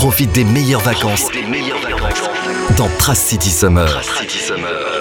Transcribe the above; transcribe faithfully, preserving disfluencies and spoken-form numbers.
Profite des meilleures vacances dans Thrace City Summer.